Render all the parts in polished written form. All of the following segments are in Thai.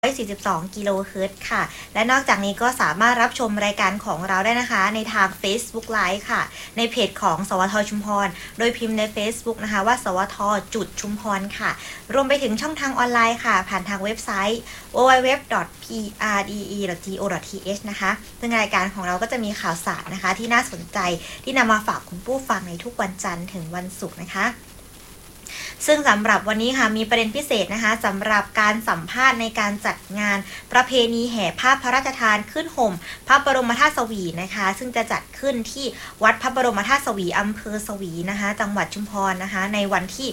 42กิโลเฮิรตซ์ค่ะและนอกจากนี้ก็สามารถรับชมรายการของเราได้นะคะในทาง Facebook Live ค่ะในเพจของสวทชุมพรโดยพิมพ์ใน Facebook นะคะว่าสวทจุดชุมพรค่ะรวมไปถึงช่องทางออนไลน์ค่ะผ่านทางเว็บไซต์ www.prde.go.th นะคะซึ่งรายการของเราก็จะมีข่าวสารนะคะที่น่าสนใจที่นำมาฝากคุณผู้ฟังในทุกวันจันทร์ถึงวันศุกร์นะคะซึ่งสำหรับวันนี้ค่ะมีประเด็นพิเศษนะคะสำหรับการสัมภาษณ์ในการจัดงานประเพณีแห่ผ้าพระราชทานขึ้นห่มพระบรมธาตุสวีนะคะซึ่งจะจัดขึ้นที่วัดพระบรมธาตุสวีอำเภอสวีนะคะจังหวัดชุมพรนะคะในวันที่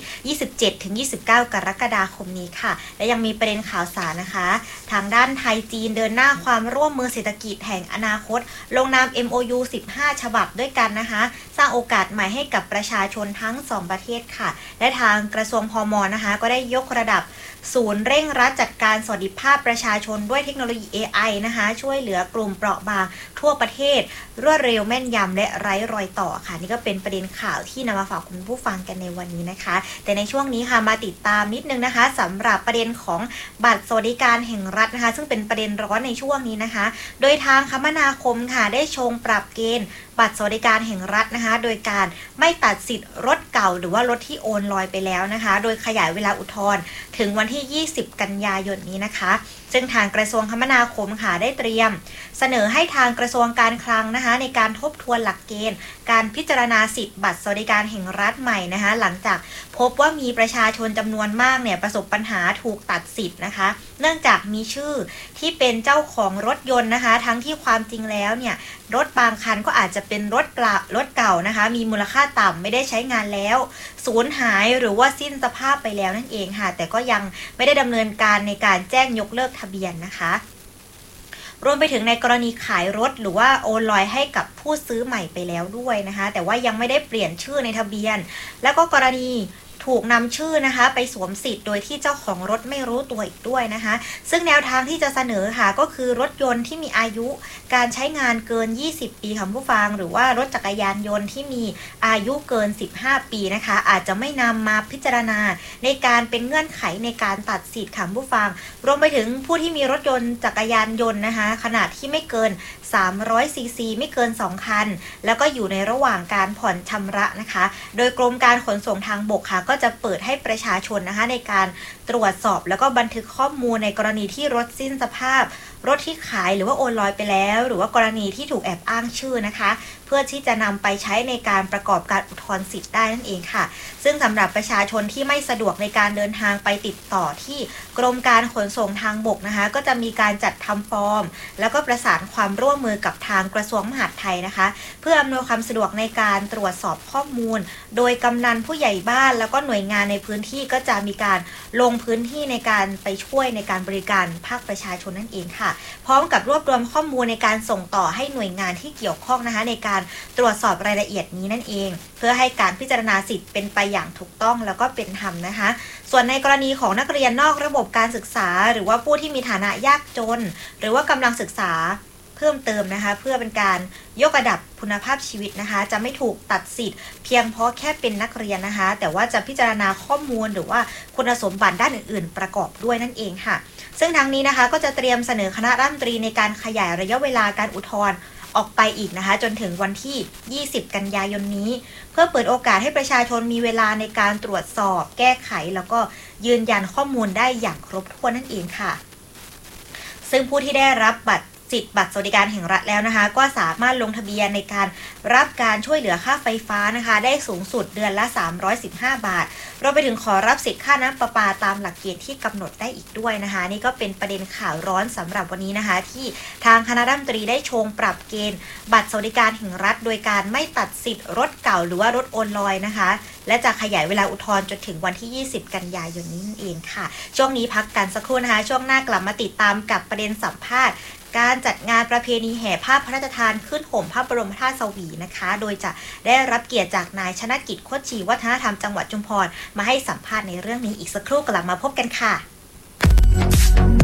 27-29 กรกฎาคมนี้ค่ะและยังมีประเด็นข่าวสารนะคะทางด้านไทยจีนเดินหน้าความร่วมมือเศรษฐกิจแห่งอนาคตลงนาม MOU 15 ฉบับด้วยกันนะคะสร้างโอกาสใหม่ให้กับประชาชนทั้ง2ประเทศค่ะและทางกระทรวงพม.นะคะก็ได้ยกระดับศูนย์เร่งรัดจัดการสวัสดิภาพประชาชนด้วยเทคโนโลยี AI นะคะช่วยเหลือกลุ่มเปราะบางทั่วประเทศรวดเร็วแม่นยำและไร้รอยต่อค่ะนี่ก็เป็นประเด็นข่าวที่นำมาฝากคุณผู้ฟังกันในวันนี้นะคะแต่ในช่วงนี้ค่ะมาติดตามนิดนึงนะคะสำหรับประเด็นของบัตรสวัสดิการแห่งรัฐนะคะซึ่งเป็นประเด็นร้อนในช่วงนี้นะคะโดยทางคมนาคมค่ะได้ชงปรับเกณฑ์บัตรสวัสดิการแห่งรัฐนะคะโดยการไม่ตัดสิทธิ์รถเก่าหรือว่ารถที่โอนลอยไปแล้วนะคะโดยขยายเวลาอุทธรณ์ถึงวันที่ 20 กันยายนนี้นะคะซึ่งทางกระทรวงคมนาคมค่ะได้เตรียมเสนอให้ทางกระทรวงการคลังนะคะในการทบทวนหลักเกณฑ์การพิจารณาสิทธิ์บัตรสวัสดิการแห่งรัฐใหม่นะคะหลังจากพบว่ามีประชาชนจำนวนมากเนี่ยประสบปัญหาถูกตัดสิทธิ์นะคะเนื่องจากมีชื่อที่เป็นเจ้าของรถยนต์นะคะทั้งที่ความจริงแล้วเนี่ยรถบางคันก็อาจจะเป็นรถเก่านะคะมีมูลค่าต่ำไม่ได้ใช้งานแล้วสูญหายหรือว่าสิ้นสภาพไปแล้วนั่นเองค่ะแต่ก็ยังไม่ได้ดำเนินการในการแจ้งยกเลิกทะเบียนนะคะรวมไปถึงในกรณีขายรถหรือว่าโอนลอยให้กับผู้ซื้อใหม่ไปแล้วด้วยนะคะแต่ว่ายังไม่ได้เปลี่ยนชื่อในทะเบียนแล้วก็กรณีถูกนำชื่อนะคะไปสวมสิทธิ์โดยที่เจ้าของรถไม่รู้ตัวอีกด้วยนะคะซึ่งแนวทางที่จะเสนอค่ะก็คือรถยนต์ที่มีอายุการใช้งานเกิน20ปีค่ะผู้ฟังหรือว่ารถจักรยานยนต์ที่มีอายุเกิน15ปีนะคะอาจจะไม่นำมาพิจารณาในการเป็นเงื่อนไขในการตัดสิทธิ์ค่ะผู้ฟังรวมไปถึงผู้ที่มีรถยนต์จักรยานยนต์นะคะขนาดที่ไม่เกิน300ซีซีไม่เกิน2คันแล้วก็อยู่ในระหว่างการผ่อนชำระนะคะโดยกรมการขนส่งทางบกค่ะก็จะเปิดให้ประชาชนนะคะในการตรวจสอบแล้วก็บันทึกข้อมูลในกรณีที่รถสิ้นสภาพรถที่ขายหรือว่าโอนลอยไปแล้วหรือว่ากรณีที่ถูกแอบอ้างชื่อนะคะเพื่อที่จะนำไปใช้ในการประกอบการอุทธรณ์สิทธิ์ได้นั่นเองค่ะซึ่งสำหรับประชาชนที่ไม่สะดวกในการเดินทางไปติดต่อที่กรมการขนส่งทางบกนะคะก็จะมีการจัดทำฟอร์มแล้วก็ประสานความร่วมมือกับทางกระทรวงมหาดไทยนะคะเพื่ออำนวยความสะดวกในการตรวจสอบข้อมูลโดยกำนันผู้ใหญ่บ้านแล้วก็หน่วยงานในพื้นที่ก็จะมีการลงพื้นที่ในการไปช่วยในการบริการภาคประชาชนนั่นเองค่ะพร้อมกับรวบรวมข้อมูลในการส่งต่อให้หน่วยงานที่เกี่ยวข้องนะคะในการตรวจสอบรายละเอียดนี้นั่นเองเพื่อให้การพิจารณาสิทธิ์เป็นไปอย่างถูกต้องแล้วก็เป็นธรรมนะคะส่วนในกรณีของนักเรียนนอกระบบการศึกษาหรือว่าผู้ที่มีฐานะยากจนหรือว่ากำลังศึกษาเพิ่มเติมนะคะเพื่อเป็นการยกระดับคุณภาพชีวิตนะคะจะไม่ถูกตัดสิทธิ์เพียงเพราะแค่เป็นนักเรียนนะคะแต่ว่าจะพิจารณาข้อมูลหรือว่าคุณสมบัติด้านอื่นๆประกอบด้วยนั่นเองค่ะซึ่งทั้งนี้นะคะก็จะเตรียมเสนอคณะรัฐมนตรีในการขยายระยะเวลาการอุทธรณ์ออกไปอีกนะคะจนถึงวันที่ 20 กันยายนนี้เพื่อเปิดโอกาสให้ประชาชนมีเวลาในการตรวจสอบแก้ไขแล้วก็ยืนยันข้อมูลได้อย่างครบถ้วนนั่นเองค่ะซึ่งผู้ที่ได้รับสิทธิ์บัตรสวัสดิการแห่งรัฐแล้วนะคะก็สามารถลงทะเบียนในการรับการช่วยเหลือค่าไฟฟ้านะคะได้สูงสุดเดือนละ315 บาทรวมไปถึงขอรับสิทธิ์ค่าน้ำประปาตามหลักเกณฑ์ที่กำหนดได้อีกด้วยนะคะนี่ก็เป็นประเด็นข่าวร้อนสำหรับวันนี้นะคะที่ทางคณะรัฐมนตรีได้ชงปรับเกณฑ์บัตรสวัสดิการแห่งรัฐโดยการไม่ตัดสิทธิ์รถเก่าหรือว่ารถโอนลอยนะคะและจะขยายเวลาอุทธรณ์จนถึงวันที่ 20 กันยายนนี้นั่นเองค่ะช่วงนี้พักกันสักครู่นะคะช่วงหน้ากลับมาติดตามกับประเด็นสัมภาษณ์การจัดงานประเพณีแห่ผ้าพระราชทานขึ้นห่มพระบรมธาตุสวีนะคะโดยจะได้รับเกียรติจากนายชนกิจโคตรชีวัฒนธรรมจังหวัดชุมพรมาให้สัมภาษณ์ในเรื่องนี้อีกสักครู่กลับมาพบกันค่ะ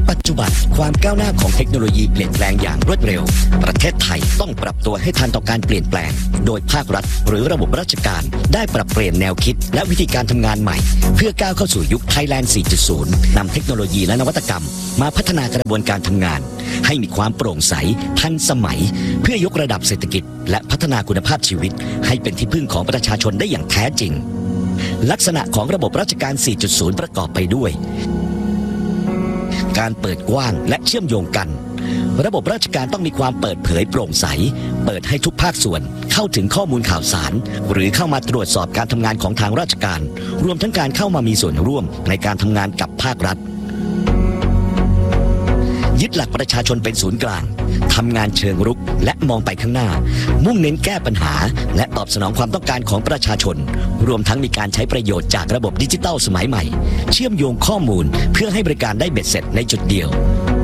ปัจจุบันความก้าวหน้าของเทคโนโลยีเปลี่ยนแปลงอย่างรวดเร็วประเทศไทยต้องปรับตัวให้ทันต่อการเปลี่ยนแปลงโดยภาครัฐหรือระบบราชการได้ปรับเปลี่ยนแนวคิดและวิธีการทำงานใหม่เพื่อก้าวเข้าสู่ยุค Thailand 4.0 นำเทคโนโลยีและนวัตกรรมมาพัฒนากระบวนการทำงานให้มีความโปร่งใสทันสมัยเพื่อยกระดับเศรษฐกิจและพัฒนาคุณภาพชีวิตให้เป็นที่พึ่งของประชาชนได้อย่างแท้จริงลักษณะของระบบราชการ 4.0 ประกอบไปด้วยการเปิดกว้างและเชื่อมโยงกันระบบราชการต้องมีความเปิดเผยโปร่งใสเปิดให้ทุกภาคส่วนเข้าถึงข้อมูลข่าวสารหรือเข้ามาตรวจสอบการทำงานของทางราชการรวมทั้งการเข้ามามีส่วนร่วมในการทำงานกับภาครัฐยึดหลักประชาชนเป็นศูนย์กลางทำงานเชิงรุกและมองไปข้างหน้ามุ่งเน้นแก้ปัญหาและตอบสนองความต้องการของประชาชนรวมทั้งมีการใช้ประโยชน์จากระบบดิจิทัลสมัยใหม่เชื่อมโยงข้อมูลเพื่อให้บริการได้เบ็ดเสร็จในจุดเดียว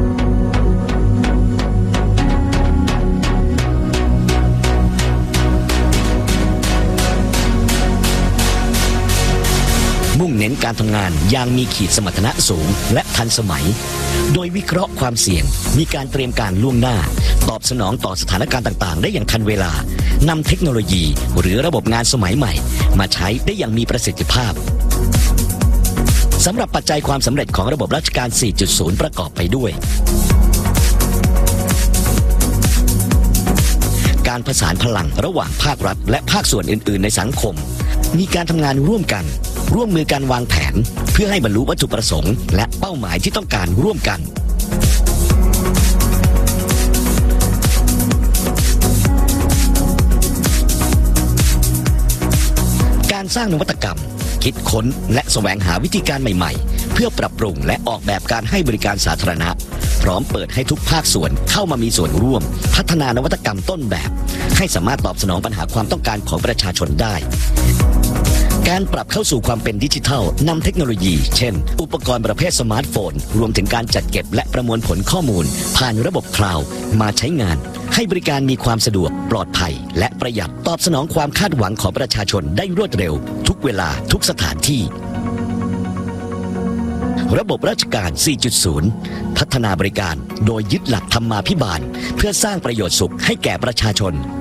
มุ่งเน้นการทำงานอย่างมีขีดสมรรถนะสูงและทันสมัยโดยวิเคราะห์ความเสี่ยงมีการเตรียมการล่วงหน้าตอบสนองต่อสถานการณ์ต่างๆได้อย่างทันเวลานำเทคโนโลยีหรือระบบงานสมัยใหม่มาใช้ได้อย่างมีประสิทธิภาพสำหรับปัจจัยความสำเร็จของระบบราชการ 4.0 ประกอบไปด้วยการผสานพลังระหว่างภาครัฐและภาคส่วนอื่นๆในสังคมมีการทำงานร่วมกันร่วมมือกันวางแผนเพื่อให้บรรลุวัตถุประสงค์และเป้าหมายที่ต้องการร่วมกันการสร้างนวัตกรรมคิดค้นและแสวงหาวิธีการใหม่ๆเพื่อปรับปรุงและออกแบบการให้บริการสาธารณะพร้อมเปิดให้ทุกภาคส่วนเข้ามามีส่วนร่วมพัฒนานวัตกรรมต้นแบบให้สามารถตอบสนองปัญหาความต้องการของประชาชนได้การปรับเข้าสู่ความเป็นดิจิทัลนำเทคโนโลยีเช่นอุปกรณ์ประเภทสมาร์ทโฟนรวมถึงการจัดเก็บและประมวลผลข้อมูลผ่านระบบคลาวด์มาใช้งานให้บริการมีความสะดวกปลอดภัยและประหยัดตอบสนองความคาดหวังของประชาชนได้รวดเร็วทุกเวลาทุกสถานที่ระบบราชการ 4.0 พัฒนาบริการโดยยึดหลักธรรมาภิบาลเพื่อสร้างประโยชน์สุขให้แก่ประชาชน